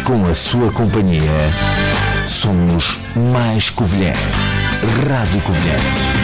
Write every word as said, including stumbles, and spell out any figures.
com a sua companhia, somos mais Covilhã. Rádio Covilhã.